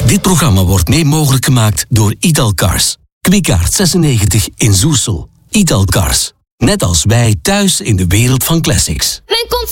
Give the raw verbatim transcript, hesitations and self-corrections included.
Dit programma wordt mee mogelijk gemaakt door Italcars. Kwikaart zesennegentig in Zoersel. Italcars. Net als wij thuis in de wereld van classics. Mijn